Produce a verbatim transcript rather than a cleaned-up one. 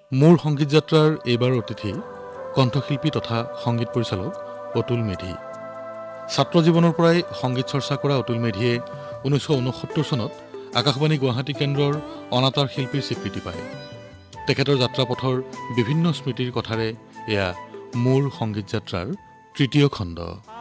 মোৰ সংগীত যাত্ৰাৰ এইবাৰ অতিথি কণ্ঠশিল্পী তথা সংগীত পৰিচালক অতুল মেধি। ছাত্ৰ জীৱনৰ পৰাই সংগীত চৰ্চা কৰা অতুল মেধিয়ে ঊনৈছশ ঊনসত্তৰ চনত আকাশবাণী গুৱাহাটী কেন্দ্ৰৰ অনাতাঁৰ শিল্পীৰ স্বীকৃতি পায়। তেখেতৰ যাত্ৰাপথৰ বিভিন্ন স্মৃতিৰ কথাৰে এয়া মোৰ সংগীত যাত্ৰাৰ তৃতীয় খণ্ড।